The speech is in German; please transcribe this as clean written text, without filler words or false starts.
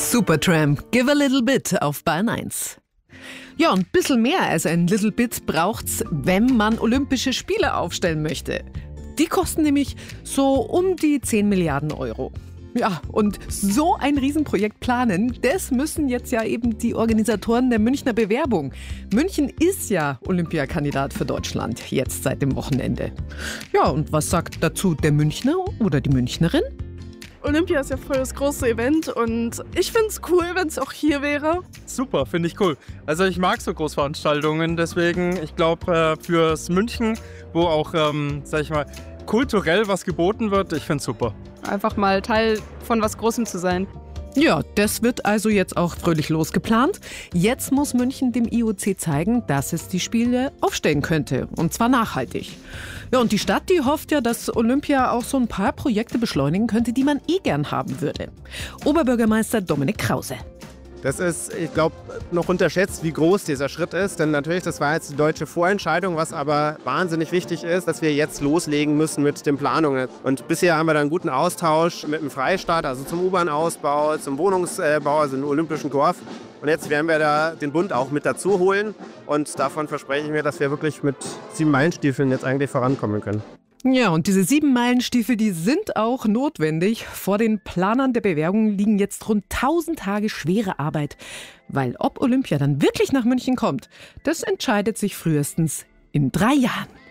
Supertramp, Give a Little Bit auf Bayern 1. Ja, und ein bisschen mehr als ein Little Bit braucht's, wenn man Olympische Spiele aufstellen möchte. Die kosten nämlich so um die 10 Milliarden Euro. Ja, und so ein Riesenprojekt planen, das müssen jetzt ja eben die Organisatoren der Münchner Bewerbung. München ist ja Olympiakandidat für Deutschland, jetzt seit dem Wochenende. Ja, und was sagt dazu der Münchner oder die Münchnerin? Olympia ist ja voll das große Event und ich finde es cool, wenn es auch hier wäre. Super, finde ich cool. Also ich mag so Großveranstaltungen, deswegen, ich glaube, fürs München, wo auch, sag ich mal, kulturell was geboten wird, ich finde es super. Einfach mal Teil von was Großem zu sein. Ja, das wird also jetzt auch fröhlich losgeplant. Jetzt muss München dem IOC zeigen, dass es die Spiele aufstellen könnte. Und zwar nachhaltig. Ja, und die Stadt, die hofft ja, dass Olympia auch so ein paar Projekte beschleunigen könnte, die man gern haben würde. Oberbürgermeister Dominik Krause. Das ist, ich glaube, noch unterschätzt, wie groß dieser Schritt ist. Denn natürlich, das war jetzt die deutsche Vorentscheidung, was aber wahnsinnig wichtig ist, dass wir jetzt loslegen müssen mit den Planungen. Und bisher haben wir da einen guten Austausch mit dem Freistaat, also zum U-Bahn-Ausbau, zum Wohnungsbau, also den Olympischen Korf. Und jetzt werden wir da den Bund auch mit dazu holen. Und davon verspreche ich mir, dass wir wirklich mit 7 Meilenstiefeln jetzt eigentlich vorankommen können. Ja, und diese 7 Meilenstiefel, die sind auch notwendig. Vor den Planern der Bewerbung liegen jetzt rund 1000 Tage schwere Arbeit. Weil ob Olympia dann wirklich nach München kommt, das entscheidet sich frühestens in 3 Jahren.